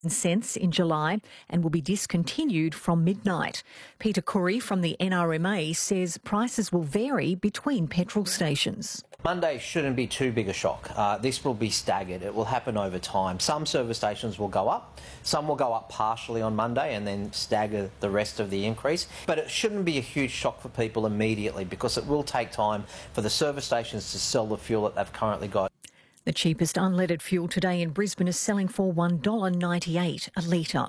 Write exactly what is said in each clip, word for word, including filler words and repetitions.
cents in July and will be discontinued from midnight. Peter Curry from the N R M A says prices will vary between petrol stations. Monday shouldn't be too big a shock. Uh, this will be staggered. It will happen over time. Some service stations will go up. Some will go up partially on Monday and then stagger the rest of the increase. But it shouldn't be a huge shock for people immediately because it will take time for the service stations to sell the fuel that they've currently got. The cheapest unleaded fuel today in Brisbane is selling for one dollar ninety-eight a litre.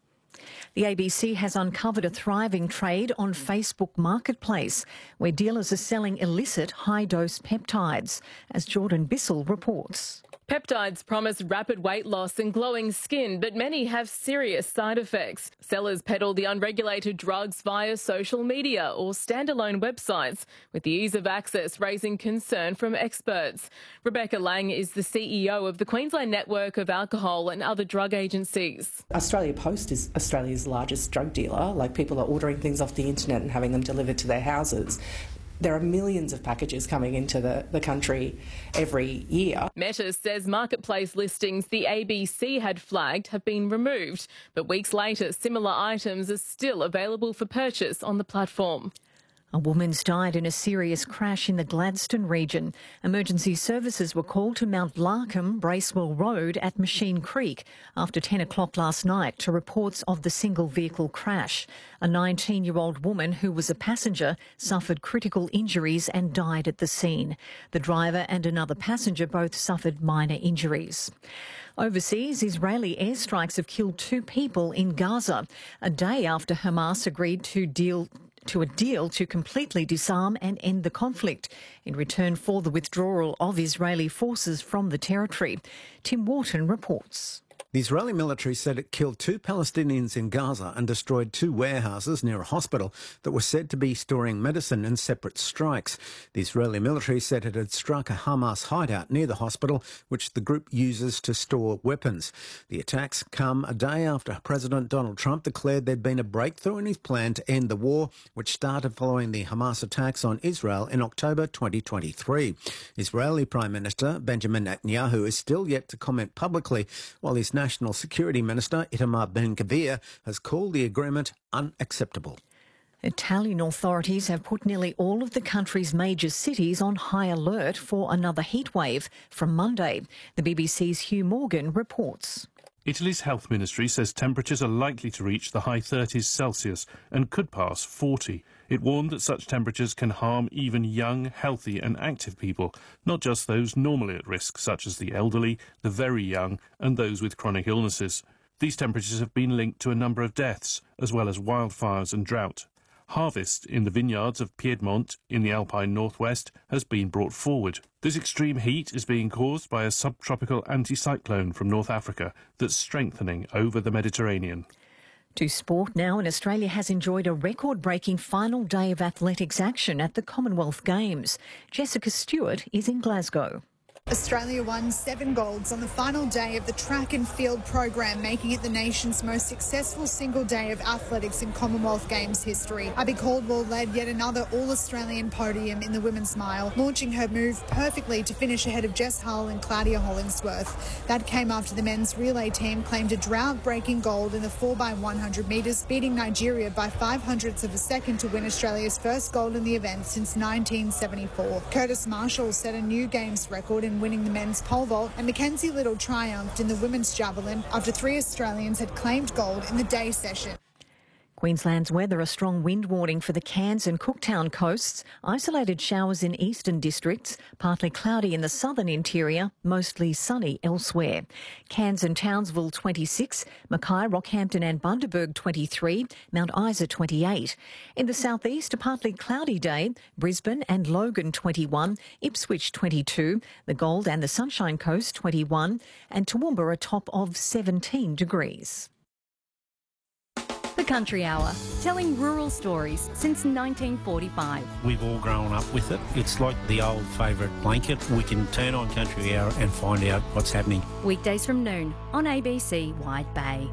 The A B C has uncovered a thriving trade on Facebook Marketplace, where dealers are selling illicit high-dose peptides, as Jordan Bissell reports. Peptides promise rapid weight loss and glowing skin, but many have serious side effects. Sellers peddle the unregulated drugs via social media or standalone websites, with the ease of access raising concern from experts. Rebecca Lang is the C E O of the Queensland Network of Alcohol and Other Drug Agencies. Australia Post is Australia's largest drug dealer. Like, people are ordering things off the internet and having them delivered to their houses. There are millions of packages coming into the, the country every year. Meta says marketplace listings the A B C had flagged have been removed, but weeks later similar items are still available for purchase on the platform. A woman's died in a serious crash in the Gladstone region. Emergency services were called to Mount Larkham, Bracewell Road at Machine Creek after ten o'clock last night to reports of the single vehicle crash. A nineteen-year-old woman who was a passenger suffered critical injuries and died at the scene. The driver and another passenger both suffered minor injuries. Overseas, Israeli airstrikes have killed two people in Gaza, a day after Hamas agreed to deal to a deal to completely disarm and end the conflict in return for the withdrawal of Israeli forces from the territory. Tim Wharton reports. The Israeli military said it killed two Palestinians in Gaza and destroyed two warehouses near a hospital that were said to be storing medicine in separate strikes. The Israeli military said it had struck a Hamas hideout near the hospital, which the group uses to store weapons. The attacks come a day after President Donald Trump declared there'd been a breakthrough in his plan to end the war, which started following the Hamas attacks on Israel in October twenty twenty-three. Israeli Prime Minister Benjamin Netanyahu is still yet to comment publicly, while his National Security Minister Itamar Ben-Gvir has called the agreement unacceptable. Italian authorities have put nearly all of the country's major cities on high alert for another heatwave from Monday. The B B C's Hugh Morgan reports. Italy's health ministry says temperatures are likely to reach the high thirties Celsius and could pass forty. It warned that such temperatures can harm even young, healthy and active people, not just those normally at risk, such as the elderly, the very young and those with chronic illnesses. These temperatures have been linked to a number of deaths, as well as wildfires and drought. Harvest in the vineyards of Piedmont in the Alpine Northwest has been brought forward. This extreme heat is being caused by a subtropical anticyclone from North Africa that's strengthening over the Mediterranean. To sport now, and Australia has enjoyed a record-breaking final day of athletics action at the Commonwealth Games. Jessica Stewart is in Glasgow. Australia won seven golds on the final day of the track and field program, making it the nation's most successful single day of athletics in Commonwealth Games history. Abby Caldwell led yet another All-Australian podium in the women's mile, launching her move perfectly to finish ahead of Jess Hull and Claudia Hollingsworth. That came after the men's relay team claimed a drought-breaking gold in the four by one hundred metres, beating Nigeria by five hundredths of a second to win Australia's first gold in the event since nineteen seventy-four. Curtis Marshall set a new Games record in winning the men's pole vault, and Mackenzie Little triumphed in the women's javelin after three Australians had claimed gold in the day session. Queensland's weather, a strong wind warning for the Cairns and Cooktown coasts, isolated showers in eastern districts, partly cloudy in the southern interior, mostly sunny elsewhere. Cairns and Townsville twenty-six, Mackay, Rockhampton and Bundaberg twenty-three, Mount Isa twenty-eight. In the southeast, a partly cloudy day, Brisbane and Logan twenty-one, Ipswich twenty-two, the Gold and the Sunshine Coast twenty-one, and Toowoomba a top of seventeen degrees. The Country Hour, telling rural stories since nineteen forty-five. We've all grown up with it. It's like the old favourite blanket. We can turn on Country Hour and find out what's happening. Weekdays from noon on A B C Wide Bay.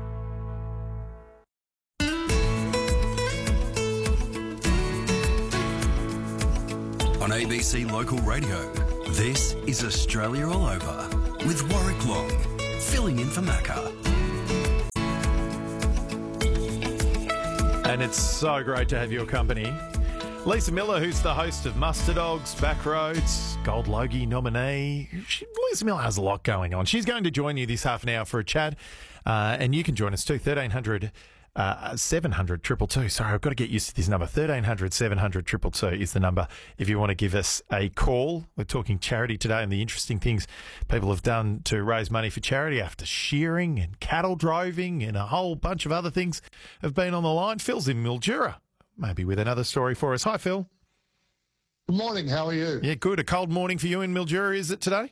On A B C Local Radio, this is Australia All Over with Warwick Long, filling in for Macca. And it's so great to have your company. Lisa Miller, who's the host of Muster Dogs, Backroads, Gold Logie nominee. She, Lisa Miller has a lot going on. She's going to join you this half an hour for a chat. Uh, and you can join us too, thirteen hundred, seven hundred, two two two. Sorry, I've got to get used to this number. thirteen hundred, seven hundred, two two two is the number if you want to give us a call. We're talking charity today and the interesting things people have done to raise money for charity after shearing and cattle droving and a whole bunch of other things have been on the line. Phil's in Mildura, maybe with another story for us. Hi, Phil. Good morning. How are you? Yeah, good. A cold morning for you in Mildura, is it today?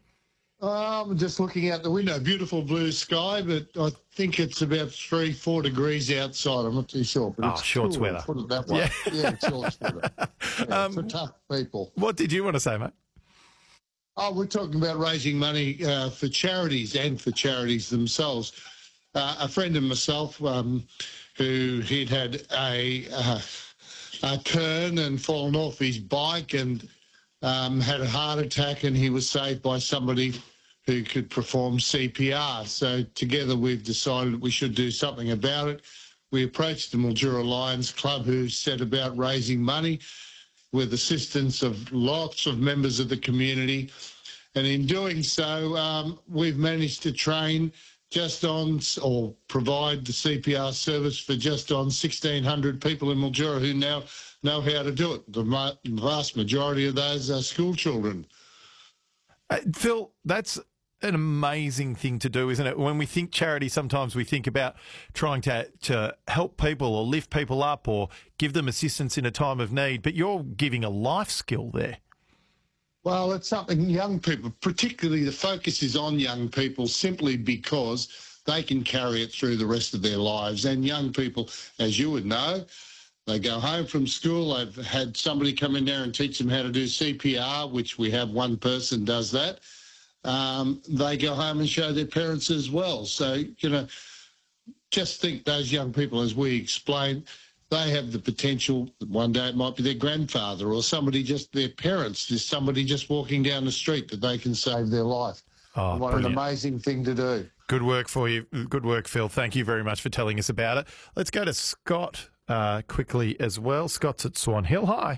I'm just looking out the window. Beautiful blue sky, but I think it's about three, four degrees outside. I'm not too sure. But oh, it's shorts cool. weather. Put it that way. Yeah, yeah it's shorts weather. Yeah, um, for tough people. What did you want to say, mate? Oh, we're talking about raising money uh, for charities and for charities themselves. Uh, a friend of myself um, who he'd had a, uh, a turn and fallen off his bike and um, had a heart attack, and he was saved by somebody who could perform C P R. So together we've decided we should do something about it. We approached the Mildura Lions Club, who set about raising money with assistance of lots of members of the community. And in doing so, um, we've managed to train just on, or provide the C P R service for just on sixteen hundred people in Mildura who now know how to do it. The ma- vast majority of those are school children. Uh, Phil, that's an amazing thing to do, isn't it? When we think charity, sometimes we think about trying to to help people or lift people up or give them assistance in a time of need, but you're giving a life skill there. Well, it's something young people, particularly the focus is on young people simply because they can carry it through the rest of their lives. And young people, as you would know, they go home from school, they've had somebody come in there and teach them how to do C P R, which we have one person does that. Um, they go home and show their parents as well. So, you know, just think those young people, as we explained, they have the potential that one day it might be their grandfather or somebody, just their parents, there's somebody just walking down the street that they can save their life. Oh, what brilliant. An amazing thing to do. Good work for you. Good work, Phil. Thank you very much for telling us about it. Let's go to Scott uh, quickly as well. Scott's at Swan Hill. Hi.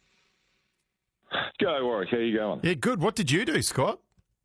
Go, Warwick. How you going? Yeah, good. What did you do, Scott?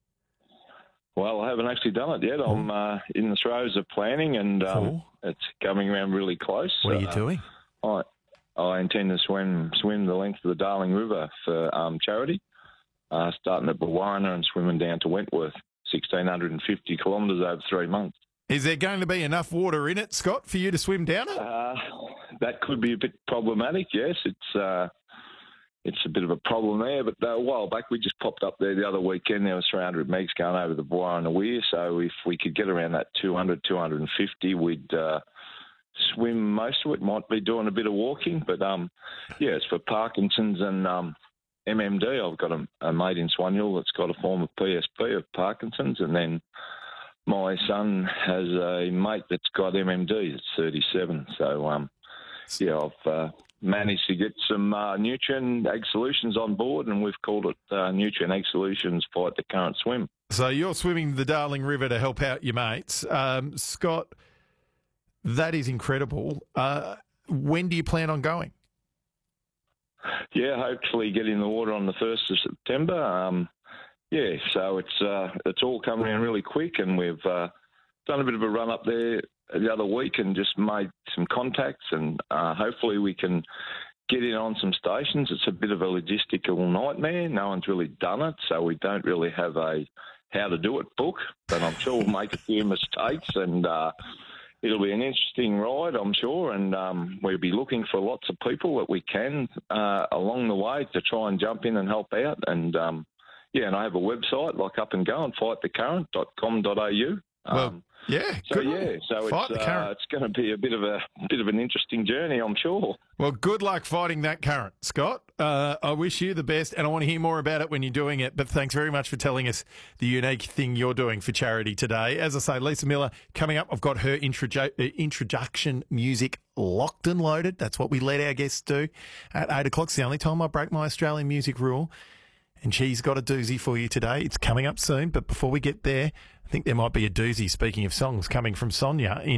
Well, I haven't actually done it yet. I'm uh, in the throes of planning, and um, cool. It's coming around really close. What are you uh, doing? I I intend to swim swim the length of the Darling River for um, charity, uh, starting at Bawarna and swimming down to Wentworth, one thousand six hundred fifty kilometres over three months. Is there going to be enough water in it, Scott, for you to swim down it? Uh, that could be a bit problematic, yes. It's uh, it's a bit of a problem there, but a while back we just popped up there the other weekend. There was three hundred megs going over the Bawarna Weir, so if we could get around that two hundred, two hundred fifty, we'd uh, swim most of it. Might be doing a bit of walking, but um, yeah, it's for Parkinson's and um, M M D. I've got a, a mate in Swan Hill that's got a form of P S P of Parkinson's, and then my son has a mate that's got M M D. It's thirty-seven, so um, yeah, I've uh, managed to get some uh, Nutrien Ag Solutions on board, and we've called it uh, Nutrien Ag Solutions Fight the Current Swim. So you're swimming the Darling River to help out your mates. Um, Scott, that is incredible. Uh, when do you plan on going? Yeah, hopefully get in the water on the first of September. Um, yeah, so it's uh, it's all coming around really quick, and we've uh, done a bit of a run up there the other week and just made some contacts, and uh, hopefully we can get in on some stations. It's a bit of a logistical nightmare. No one's really done it, so we don't really have a how to do it book, but I'm sure we'll make a few mistakes, and uh, it'll be an interesting ride, I'm sure, and um, we'll be looking for lots of people that we can uh, along the way to try and jump in and help out. And um, yeah, and I have a website, like up and go, and fight the current dot com dot a u. Well, um, yeah, so good yeah, so Fight it's the current. uh, it's going to be a bit of a bit of an interesting journey, I'm sure. Well, good luck fighting that current, Scott. Uh, I wish you the best, and I want to hear more about it when you're doing it. But thanks very much for telling us the unique thing you're doing for charity today. As I say, Lisa Miller coming up. I've got her introdu- uh, introduction music locked and loaded. That's what we let our guests do at eight o'clock. It's the only time I break my Australian music rule. And she's got a doozy for you today. It's coming up soon, but before we get there, I think there might be a doozy, speaking of songs, coming from Sonia in